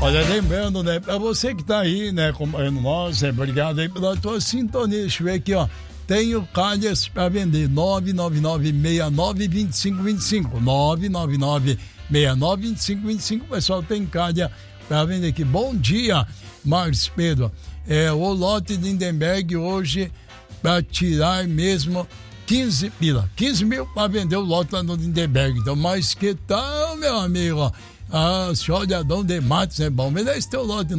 Olha, lembrando, né, pra você que tá aí, né, acompanhando nós, obrigado aí pela tua sintonia. Deixa eu ver aqui, ó. Tenho calhas pra vender, 999-69-2525, 999-69-2525. O pessoal tem calha pra vender aqui. Bom dia, Marcos Pedro. O lote de Lindenberg hoje pra tirar mesmo 15 pila. 15 mil pra vender o lote lá no Lindenberg. Então, mas que tal, meu amigo? Senhor de Adão de Matos é bom. Vende esse teu lote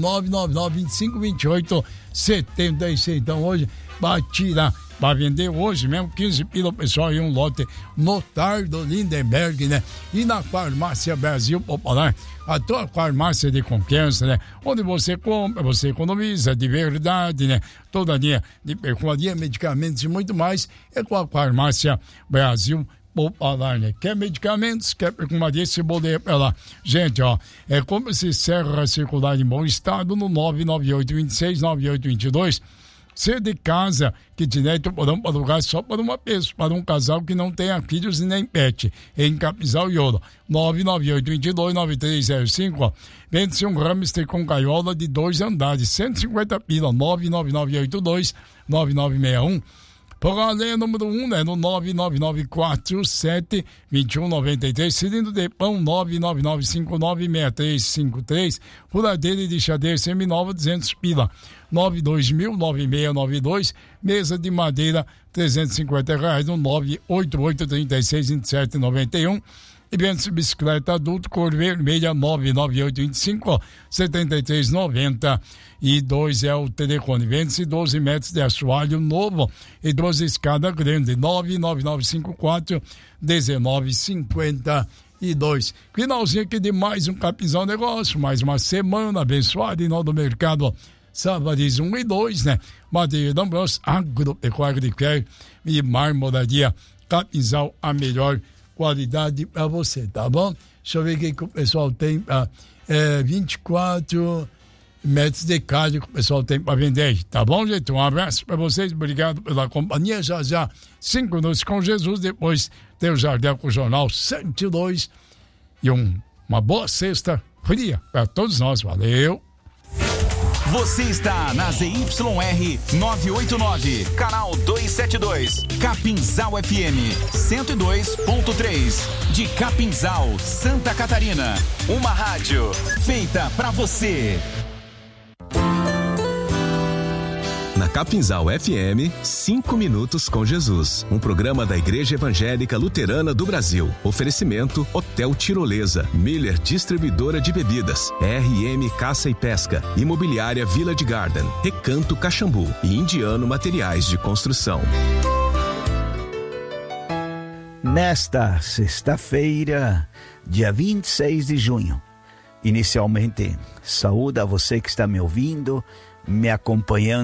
999-2528-76. Então, hoje, pra tirar, pra vender hoje mesmo, 15 pila, pessoal, e um lote no Tardo Lindenberg, né? E na Farmácia Brasil Popular, a tua farmácia de confiança, né? Onde você compra, você economiza de verdade, né? Toda linha de perfumaria, medicamentos e muito mais é com a Farmácia Brasil Popular, né? Quer medicamentos, quer perfumaria, se boleia pra lá. Gente, ó, compra-se serra circular em bom estado no 998-26-9822. Ser de casa, kitnet, podemos alugar só para uma pessoa, para um casal que não tenha filhos e nem pet. Em Capinzal e Ouro, 998-22-9305. Vende-se um hamster com gaiola de 2 andares, 150 pila, 99982-9961. Porém, número 1, né, no 99947-2193, cilindro de pão 99959-6353, furadeira e lixadeira seminova 200 pila, 92000-9692, mesa de madeira R$350, no 988-362791. E vende-se bicicleta adulto, cor vermelha, 99825-7392 é o telefone. Vende-se 12 metros de assoalho novo e 12 escada grande, 99554-1952. Finalzinho aqui de mais um Capinzal Negócio, mais uma semana abençoada em nome do mercado. Sábados 1 e 2, né? Madeira D'Ambrosio, agropecuária de Quer e marmoraria Capinzal, a melhor qualidade para você, tá bom? Deixa eu ver o que o pessoal tem para 24 metros de calha que o pessoal tem para vender, tá bom, gente? Um abraço para vocês, obrigado pela companhia. Já 5 minutos com Jesus, depois tem o Jardel com o Jornal 102 e uma boa sexta fria para todos nós, valeu! Você está na ZYR 989, canal 272, Capinzal FM 102.3, de Capinzal, Santa Catarina. Uma rádio feita pra você. Na Capinzal FM, 5 minutos com Jesus. Um programa da Igreja Evangélica Luterana do Brasil. Oferecimento Hotel Tirolesa, Miller Distribuidora de Bebidas, RM Caça e Pesca, Imobiliária Village Garden, Recanto Caxambu e Indiano Materiais de Construção. Nesta sexta-feira, dia 26 de junho, inicialmente, saúde a você que está me ouvindo, me acompanhando